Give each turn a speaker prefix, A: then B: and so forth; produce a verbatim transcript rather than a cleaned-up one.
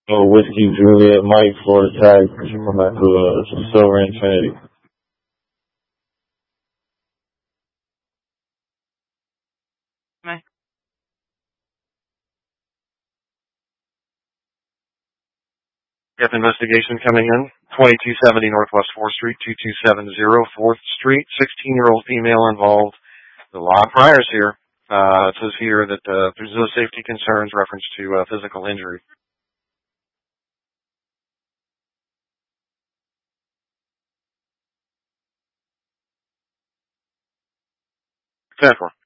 A: Oh, Whiskey Juliet Mike for tag to uh, Silver Infinity.
B: Death investigation coming in. twenty-two seventy Northwest fourth Street, two two seven zero fourth Street. sixteen-year-old female involved. A lot of priors here. Uh, it says here that uh, there's no safety concerns, reference to uh, physical injury. ten four.